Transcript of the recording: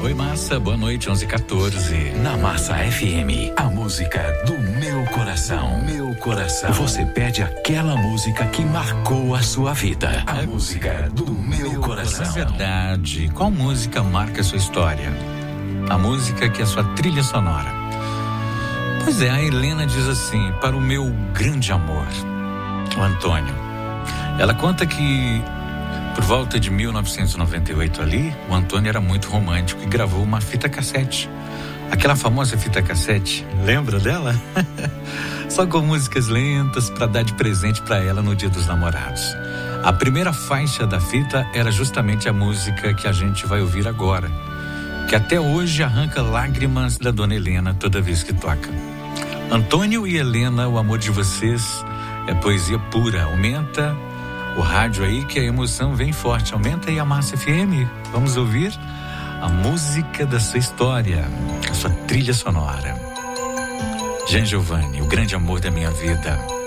Oi, Massa, boa noite, 11h14. Na Massa FM, a música do meu coração. Meu coração. Você pede aquela música que marcou a sua vida. A música do meu coração. Na verdade, qual música marca a sua história? A música que é a sua trilha sonora. Pois é, a Helena diz assim: para o meu grande amor, o Antônio. Ela conta que por volta de 1998 ali, o Antônio era muito romântico e gravou uma fita cassete. Aquela famosa fita cassete, lembra dela? Só com músicas lentas para dar de presente para ela no Dia dos Namorados. A primeira faixa da fita era justamente a música que a gente vai ouvir agora, que até hoje arranca lágrimas da dona Helena toda vez que toca. Antônio e Helena, o amor de vocês é poesia pura. Aumenta o rádio aí que a emoção vem forte. Aumenta aí a Massa FM. Vamos ouvir a música da sua história, a sua trilha sonora. Jean Giovanni, o grande amor da minha vida.